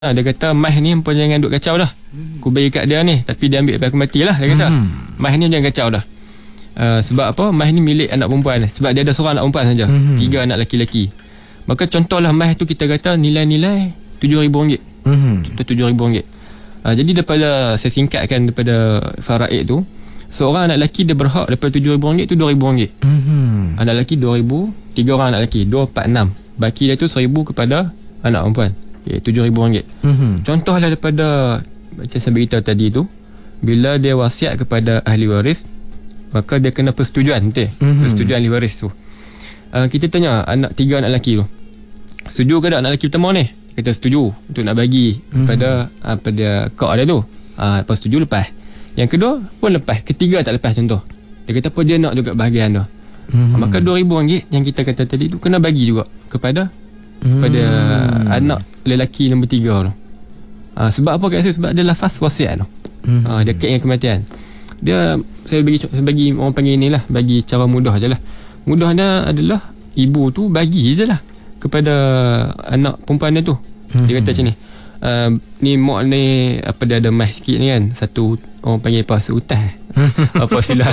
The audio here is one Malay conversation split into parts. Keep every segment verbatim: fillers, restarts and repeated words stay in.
Ha, dia kata Mas ni pun jangan duk kacau dah. Aku bagi kat dia ni, tapi dia ambil sampai aku mati lah. Dia kata hmm. Mas ni jangan kacau dah. uh, Sebab apa? Mas ni milik anak perempuan. Sebab dia ada seorang anak perempuan saja, hmm. tiga anak lelaki-lelaki. Maka contohlah Mas tu kita kata nilai-nilai tujuh ribu ringgit, hmm. tujuh ribu ringgit. uh, Jadi daripada saya singkatkan daripada faraid tu, seorang anak lelaki dia berhak daripada tujuh ribu ringgit tu dua ribu ringgit. hmm. Anak lelaki dua ribu, tiga orang anak lelaki dua, empat, enam. Baki dia tu seribu kepada anak perempuan, okay, tujuh ribu ringgit. Mm-hmm. Contohlah daripada macam saya beritahu tadi tu, bila dia wasiat kepada ahli waris, maka dia kena persetujuan, betul? Mm-hmm. Persetujuan ahli waris tu. Uh, kita tanya anak tiga anak lelaki tu, setuju ke tak anak lelaki pertama ni? Kita setuju untuk nak bagi kepada mm-hmm. uh, pada kak dia tu. Uh, lepas setuju lepas. Yang kedua pun lepas. Ketiga tak lepas contoh. Dia kata apa dia nak juga bahagian tu. Mm-hmm. Uh, maka dua ribu ringgit yang kita kata tadi tu kena bagi juga kepada pada hmm. anak lelaki nombor tiga tu. Ha, sebab apa kat situ? Sebab dia lafaz wasiat tu. Hmm. Ha, dia kait dengan kematian. Dia saya bagi saya bagi orang panggil ni lah, bagi cara mudah je lah. Mudahnya adalah ibu tu bagi je lah kepada anak perempuan dia tu. Hmm. Dia kata macam ni. Uh, ni mak ni apa dia ada mas sikit ni kan. Satu orang panggil apa? Seutas. Apa silah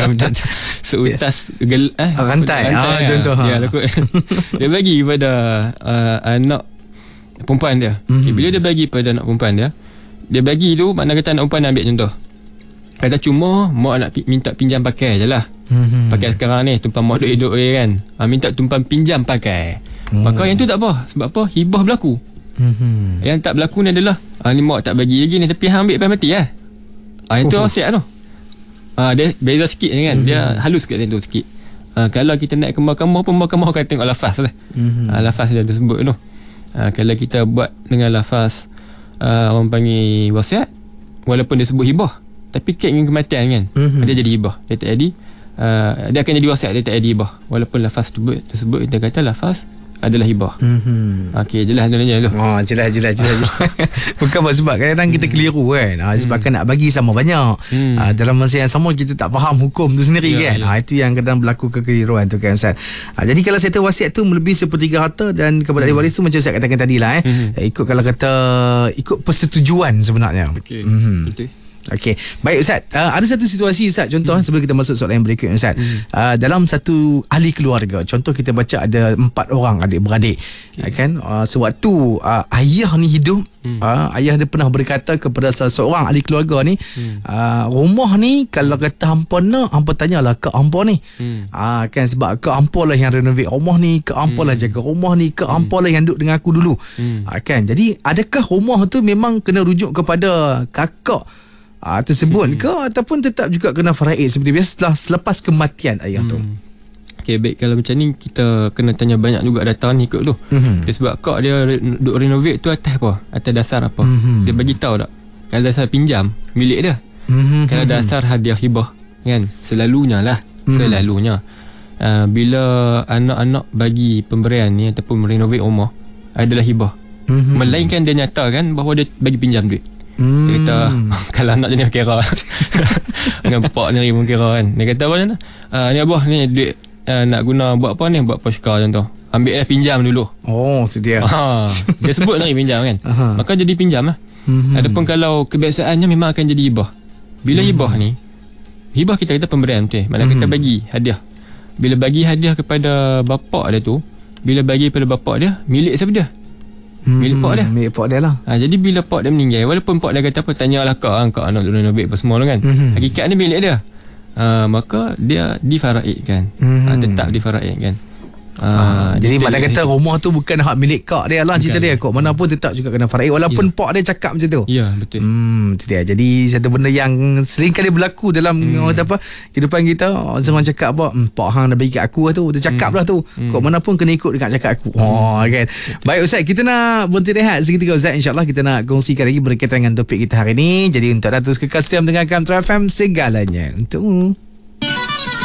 seutas gel, eh, rantai, rantai ah, ya. Contoh ya, ha. Dia bagi kepada uh, anak perempuan dia. mm-hmm. Okay, bila dia bagi pada anak perempuan dia, dia bagi tu makna kata anak perempuan ambil contoh, kata cuma mak nak pi- minta pinjam pakai je lah. mm-hmm. Pakai sekarang ni tumpang mak duk hidup kan, ha, minta tumpang pinjam pakai. mm. Maka yang tu tak apa. Sebab apa? Hibah berlaku. mm-hmm. Yang tak berlaku ni adalah ha, ni mak tak bagi lagi ni, tapi hang ambil lepas mati lah. ha, Yang tu wasiat tu. Ha, dia beza sikit kan. Mm-hmm. Dia halus kat situ sikit. Ha, kalau kita naik ke mahkamah pun, mahkamah akan tengok lafaz lah. Mm-hmm. Ha, lafaz dia tersebut tu. Ha, kalau kita buat dengan lafaz uh, orang panggil wasiat, walaupun dia sebut hibah, tapi kait dengan kematian kan. Mm-hmm. Dia jadi hibah. Dia tak jadi uh, dia akan jadi wasiat, dia tak jadi hibah. Walaupun lafaz tersebut, tersebut kita kata lafaz adalah hibah. Mm-hmm. Okey, jelas sebenarnya tu. Oh, jelas jelas jelas. Bukan sebab kadang-kadang kita keliru kan. Ha, sebab mm. kan nak bagi sama banyak. Mm. Ha, dalam masa yang sama kita tak faham hukum tu sendiri ya, kan. Ya. Ha, itu yang kadang berlaku kekeliruan tu kan Ustaz. Ha, jadi kalau saya tahu wasiat tu melebihi sepertiga harta dan kepada ahli mm. waris tu macam Ustaz katakan tadi lah eh. Mm-hmm. Ikut kalau kata ikut persetujuan sebenarnya. Okey. Mm-hmm. Betul. Okey, baik Ustaz. Uh, ada satu situasi Ustaz, contoh hmm. sebelum kita masuk soalan yang berikut Ustaz. hmm. uh, Dalam satu ahli keluarga, contoh kita baca ada empat orang adik-beradik, okay. kan uh, sewaktu uh, ayah ni hidup, hmm. uh, ayah dia pernah berkata kepada seorang ahli keluarga ni, hmm. uh, rumah ni kalau kata hampa nak, hampa tanyalah ke hampa ni. hmm. uh, kan sebab ke hampa lah yang renovate rumah ni, ke hampa lah hmm. jaga rumah ni, ke hampa hmm. lah yang duduk dengan aku dulu. hmm. uh, kan jadi adakah rumah tu memang kena rujuk kepada kakak Ah, tersebut hmm. ke ataupun tetap juga kena faraid seperti biasa setelah selepas kematian ayah hmm. tu? Okey, baik, kalau macam ni kita kena tanya banyak juga data ni ikut tu. Hmm. Okay, sebab kak dia duk renovate tu atas apa? Atas dasar apa? Hmm. Dia bagi tahu tak? Kalau dasar pinjam milik dia. Hmm. Kalau dasar hadiah hibah kan? Selalunya lah, hmm. selalunya uh, bila anak-anak bagi pemberian ni ataupun renovate rumah adalah hibah. Hmm. Melainkan dia nyatakan bahawa dia bagi pinjam duit. Hmm. Dia kata kalau anak jenis kira dengan pak ni pun kira kan. Dia kata apa macam mana, uh, ni abah ni duit uh, nak guna buat apa ni, buat Porsche contoh, ambil lah pinjam dulu. Oh tu dia. ha, Dia sebut lagi pinjam kan. Aha. Maka jadi pinjam lah. hmm. Adapun kalau kebiasaannya memang akan jadi hibah. Bila hmm. hibah ni, hibah kita kata pemberian tu, mana hmm. kita bagi hadiah. Bila bagi hadiah kepada bapak dia tu, bila bagi kepada bapak dia, milik siapa dia? Milik hmm, pak dia. Milik pak dia lah. Ha, jadi bila pak dia meninggal, walaupun pak dia kata apa, tanyalah kak, kak nak renovate apa semua kan. Hmm. Hakikat ni milik dia. Ha, maka dia difaraidkan. Hmm. Ha, tetap difaraidkan. Ha, jadi mana kata rumah tu bukan hak milik kak dia lah, cerita dia. Kok mana pun tetap juga kena faraid walaupun ya. pak dia cakap macam tu. Ya, betul. Hmm, itu dia. Jadi satu benda yang sering kali berlaku dalam hmm. orang apa kehidupan kita. Orang cakap apa, pak hang dah bagi kat aku lah tu. Dia cakap hmm. lah tu. Hmm. Kok mana pun kena ikut dekat cakap aku. Hmm. Oh, kan. Baik Ustaz, kita nak berhenti rehat seketika Ustaz. InsyaAllah kita nak kongsikan lagi berkaitan dengan topik kita hari ni. Jadi untuk terus kekal setia mendengarkan True F M, segalanya untukmu.